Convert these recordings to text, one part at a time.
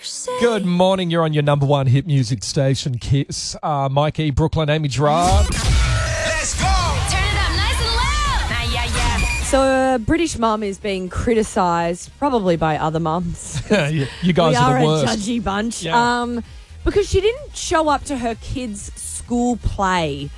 Good morning. You're on your number one hit music station, Kiss. Mikey, Brooklyn, Amy Gerard. Let's go! Turn it up nice and loud. Yeah. So a British mum is being criticised, probably by other mums. You guys We are are the a worst. judgy bunch. Yeah. Because she didn't show up to her kids' school play.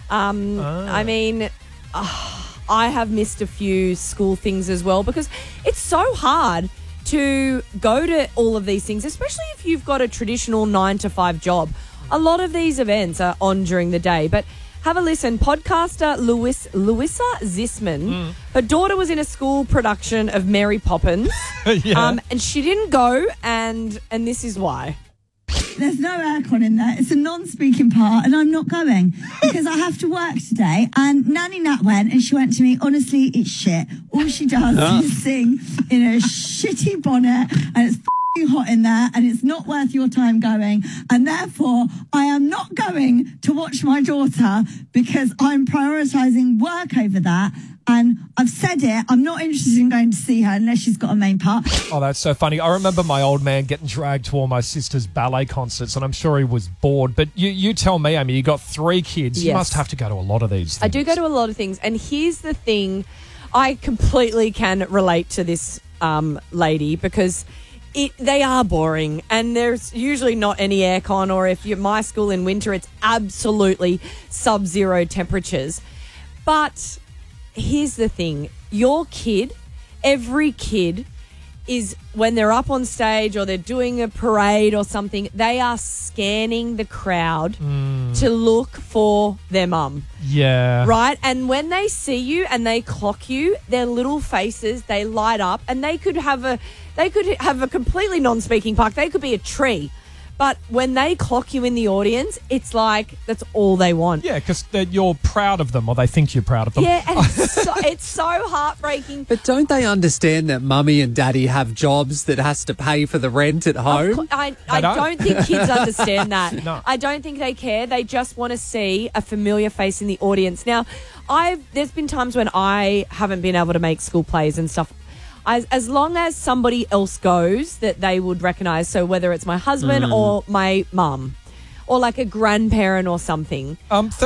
I mean, I have missed a few school things as well because it's so hard to go to all of these things, especially if you've got a traditional 9-to-5 job. A lot of these events are on during the day, but have a listen. Podcaster Louisa Zisman, her daughter was in a school production of Mary Poppins, Yeah. and she didn't go, and this is why. There's no aircon in there. It's a non-speaking part, and I'm not going because I have to work today. And Nanny Nat went, and she went to me, honestly, it's shit. All she does is sing in a shitty bonnet, and it's f***ing hot in there, and it's not worth your time going. And therefore, I am not going to watch my daughter because I'm prioritising work over that. And I've said it, I'm not interested in going to see her unless she's got a main part. Oh, that's so funny. I remember my old man getting dragged to all my sister's ballet concerts, and I'm sure he was bored. But you tell me, Amy, you got 3 kids. You Yes. must have to go to a lot of these things. I do go to a lot of things, and here's the thing. I completely can relate to this lady because they are boring, and there's usually not any aircon, or if you're my school in winter, it's absolutely sub-zero temperatures. But here's the thing. Your kid, every kid, is when they're up on stage or they're doing a parade or something, they are scanning the crowd to look for their mum. Yeah. Right? And when they see you and they clock you, their little faces, they light up, and they could have a completely non-speaking park. They could be a tree. But when they clock you in the audience, it's like that's all they want. Yeah, because you're proud of them, or they think you're proud of them. Yeah, and it's so heartbreaking. But don't they understand that mummy and daddy have jobs that has to pay for the rent at home? I don't. don't think kids understand that. No. I don't think they care. They just want to see a familiar face in the audience. Now, there's been times when I haven't been able to make school plays and stuff. As long as somebody else goes that they would recognise, so whether it's my husband or my mum or like a grandparent or something.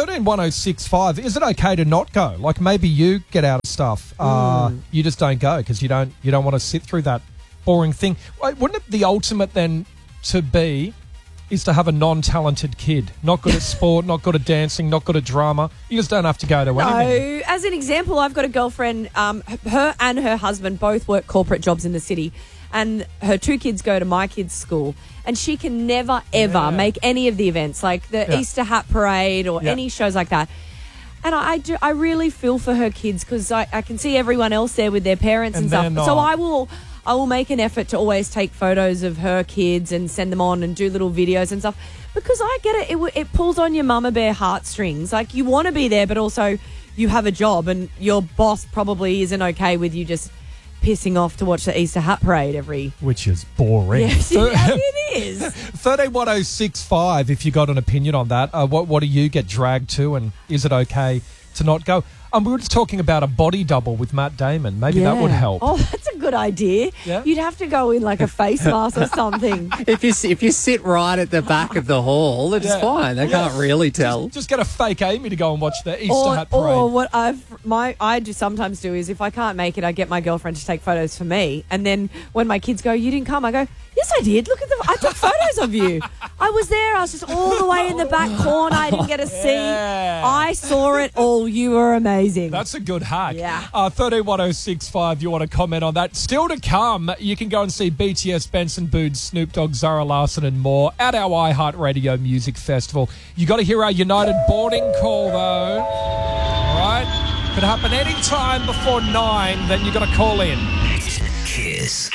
131065, is it okay to not go? Like maybe you get out of stuff, you just don't go because you don't want to sit through that boring thing. Wouldn't it the ultimate then is to have a non-talented kid, not good at sport, not good at dancing, not good at drama? You just don't have to go to anything. No, as an example, I've got a girlfriend, her and her husband both work corporate jobs in the city, and her 2 kids go to my kids' school, and she can never, ever make any of the events, like the Easter Hat Parade or any shows like that. And I really feel for her kids because I can see everyone else there with their parents and stuff. So I will make an effort to always take photos of her kids and send them on and do little videos and stuff because I get it. It pulls on your mama bear heartstrings. Like you want to be there, but also you have a job and your boss probably isn't okay with you just pissing off to watch the Easter Hat Parade Which is boring. Yes, it is. 131065, if you got an opinion on that, what do you get dragged to, and is it okay to not go? We were just talking about a body double with Matt Damon. Maybe that would help. Oh, that's a good idea. Yeah. You'd have to go in like a face mask or something. If you sit right at the back of the hall, it's fine. They can't really tell. Just get a fake Amy to go and watch the Easter Hat Parade. Or what I do sometimes do is if I can't make it, I get my girlfriend to take photos for me. And then when my kids go, you didn't come, I go, yes, I did. Look at I took photos of you. I was there. I was just all the way in the back corner. I didn't get a seat. Yeah. I saw it all. You were amazing. That's a good hack. Yeah. 131065, you want to comment on that. Still to come, you can go and see BTS, Benson Boone, Snoop Dogg, Zara Larsson and more at our iHeartRadio Music Festival. You got to hear our United boarding call, though. All right? Could happen any time before 9, then you got to call in. Kiss.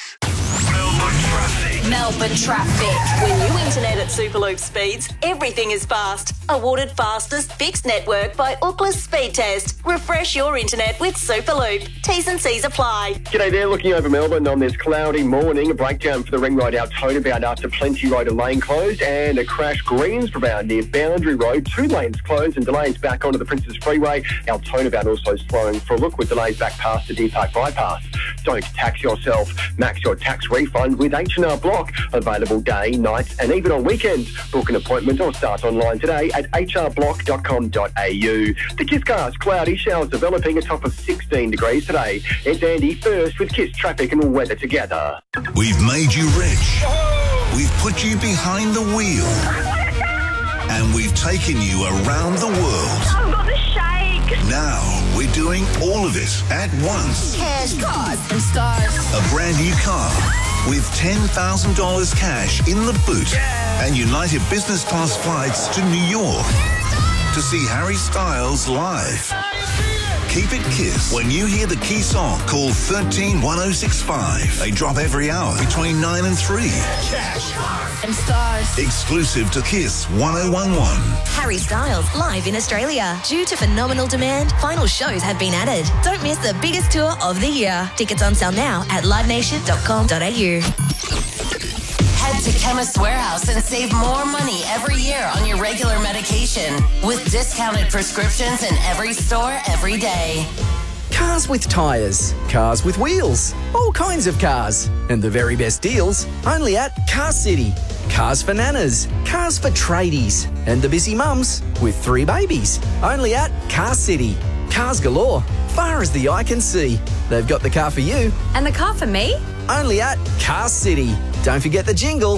Melbourne traffic. With new internet at Superloop speeds, everything is fast. Awarded fastest fixed network by Ookla Speed Test. Refresh your internet with Superloop. T's and C's apply. G'day there, looking over Melbourne on this cloudy morning. A breakdown for the Ring Road Altona bound after Plenty Road, a lane closed, and a crash Greensboro bound near Boundary Road. 2 lanes closed and delays back onto the Princes Freeway. Altona bound also slowing for a look with delays back past the D Park bypass. Don't tax yourself. Max your tax refund with H&R Block. o'clock. Available day, night and even on weekends. Book an appointment or start online today at hrblock.com.au. The Kiss Cars, cloudy, showers developing, a top of 16 degrees today. It's Andy first with Kiss traffic and weather together. We've made you rich. We've put you behind the wheel. And we've taken you around the world. I've got the shake. Now we're doing all of it at once. Cash, cars, and stars. A brand new car with $10,000 cash in the boot and United Business Class flights to New York to see Harry Styles live. Keep it Kiss. When you hear the key song, call 131065. They drop every hour between 9 and 3. Cash, cars, and stars. Exclusive to Kiss 1011. Harry Styles live in Australia. Due to phenomenal demand, final shows have been added. Don't miss the biggest tour of the year. Tickets on sale now at livenation.com.au. Head to Chemist Warehouse and save more money every year on your regular medication with discounted prescriptions in every store every day. Cars with tyres, cars with wheels, all kinds of cars. And the very best deals only at Car City. Cars for nanas, cars for tradies, and the busy mums with 3 babies. Only at Car City. Cars galore, far as the eye can see. They've got the car for you. And the car for me? Only at Car City. Don't forget the jingle.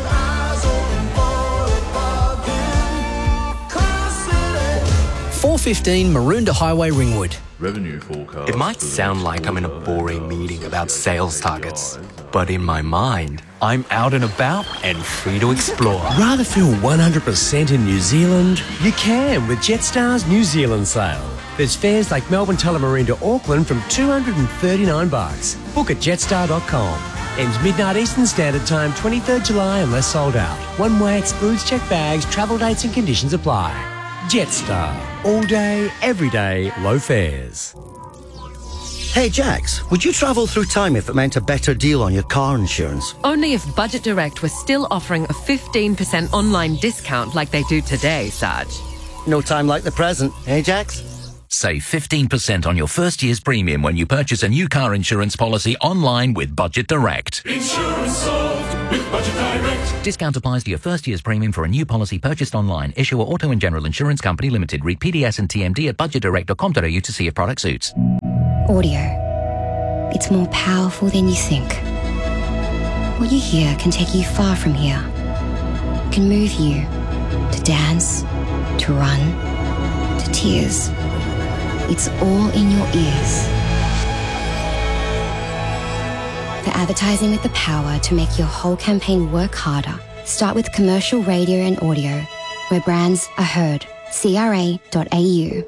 415 Maroondah Highway, Ringwood. Revenue forecast. It might sound like I'm in a boring meeting about sales targets, but in my mind, I'm out and about and free to explore. Rather feel 100% in New Zealand? You can with Jetstar's New Zealand sale. There's fares like Melbourne Tullamarine to Auckland from $239. Book at jetstar.com. Ends midnight Eastern Standard Time, 23rd July unless sold out. One way excludes checked bags, travel dates and conditions apply. Jetstar. All day, every day, low fares. Hey Jax, would you travel through time if it meant a better deal on your car insurance? Only if Budget Direct was still offering a 15% online discount like they do today, Sarge. No time like the present, eh Jax? Save 15% on your first year's premium when you purchase a new car insurance policy online with Budget Direct. Insurance solved with Budget Direct. Discount applies to your first year's premium for a new policy purchased online. Issuer Auto and General Insurance Company Limited. Read PDS and TMD at budgetdirect.com.au to see if product suits. Audio. It's more powerful than you think. What you hear can take you far from here. It can move you to dance, to run, to tears. It's all in your ears. For advertising with the power to make your whole campaign work harder, start with commercial radio and audio, where brands are heard. CRA.au.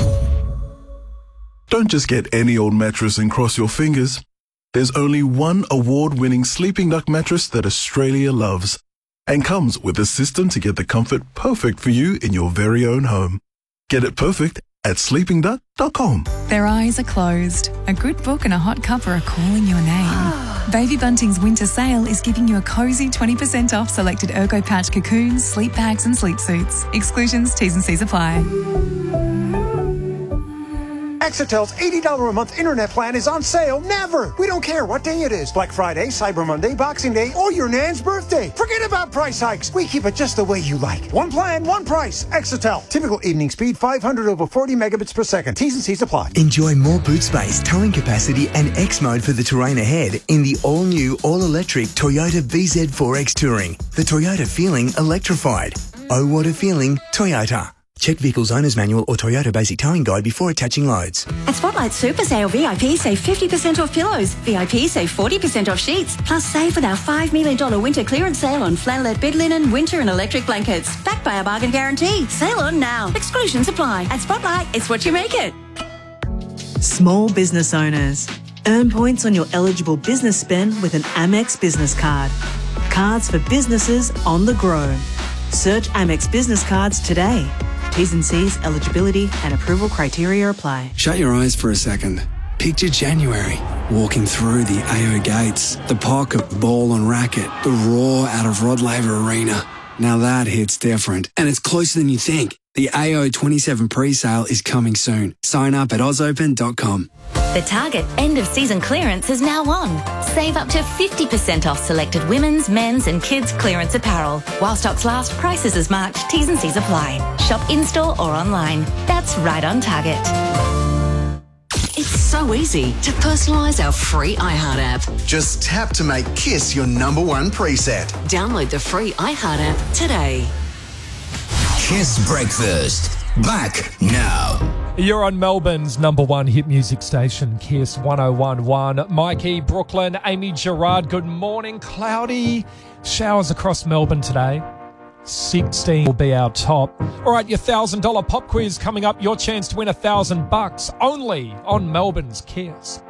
Don't just get any old mattress and cross your fingers. There's only one award-winning Sleeping Duck mattress that Australia loves and comes with a system to get the comfort perfect for you in your very own home. Get it perfect at sleepingduck.com. Their eyes are closed. A good book and a hot cuppa are calling your name. Baby Bunting's winter sale is giving you a cozy 20% off selected Ergo Pouch cocoons, sleep bags and sleep suits. Exclusions, T's and C's apply. Exetel's $80 a month internet plan is on sale never. We don't care what day it is. Black Friday, Cyber Monday, Boxing Day, or your nan's birthday. Forget about price hikes. We keep it just the way you like. One plan, one price. Exetel. Typical evening speed, 500 over 40 megabits per second. T's and C's apply. Enjoy more boot space, towing capacity and X mode for the terrain ahead in the all-new, all-electric Toyota BZ4X Touring. The Toyota feeling electrified. Oh, what a feeling, Toyota. Check vehicle's owner's manual or Toyota basic towing guide before attaching loads. At Spotlight Super Sale, VIP save 50% off pillows. VIP save 40% off sheets. Plus save with our $5 million winter clearance sale on flannelette bed linen, winter and electric blankets. Backed by our bargain guarantee. Sale on now. Exclusions apply. At Spotlight, it's what you make it. Small business owners. Earn points on your eligible business spend with an Amex business card. Cards for businesses on the grow. Search Amex business cards today. T's and C's, eligibility and approval criteria apply. Shut your eyes for a second. Picture January, walking through the AO gates, the pocket, ball and racket, the roar out of Rod Laver Arena. Now that hits different, and it's closer than you think. The AO 27 pre-sale is coming soon. Sign up at ausopen.com. The Target end-of-season clearance is now on. Save up to 50% off selected women's, men's and kids' clearance apparel. While stocks last, prices as marked, T's and C's apply. Shop in-store or online. That's right on Target. It's so easy to personalise our free iHeart app. Just tap to make Kiss your number one preset. Download the free iHeart app today. Kiss Breakfast. Back now. You're on Melbourne's number one hit music station, Kiss 101.1. Mikey, Brooklyn, Amy Gerard, good morning. Cloudy showers across Melbourne today. 16 will be our top. All right, your $1,000 pop quiz coming up. Your chance to win $1,000 only on Melbourne's Kiss.